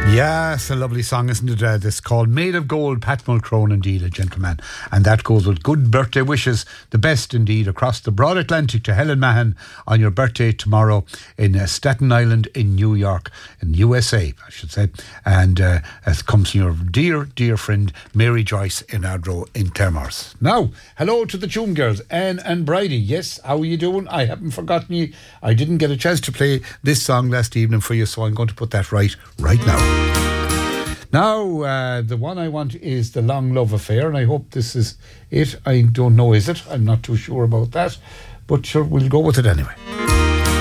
Yes, a lovely song, isn't it? This called Made of Gold, Pat Mulcrone, indeed, a gentleman. And that goes with good birthday wishes, the best indeed, across the broad Atlantic to Helen Mahan on your birthday tomorrow in Staten Island in New York, in USA, I should say. And it comes from your dear, dear friend Mary Joyce in Ardro in Termors. Now, hello to the Tune Girls, Anne and Bridie. Yes, how are you doing? I haven't forgotten you. I didn't get a chance to play this song last evening for you, so I'm going to put that right now. Now, the one I want is The Long Love Affair, and I hope this is it. I don't know, is it? I'm not too sure about that, but sure, we'll go with it anyway.